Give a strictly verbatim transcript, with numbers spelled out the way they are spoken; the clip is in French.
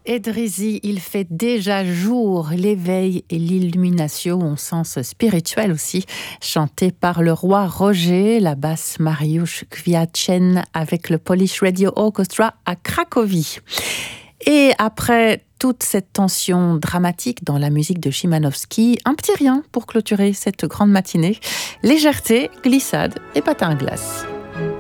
Edrizi, il fait déjà jour, l'éveil et l'illumination au sens spirituel aussi, chanté par le roi Roger, la basse Mariusz Kwiacień avec le Polish Radio Orchestra à Cracovie. Et après toute cette tension dramatique dans la musique de Szymanowski, un petit rien pour clôturer cette grande matinée, légèreté, glissade et patin à glace.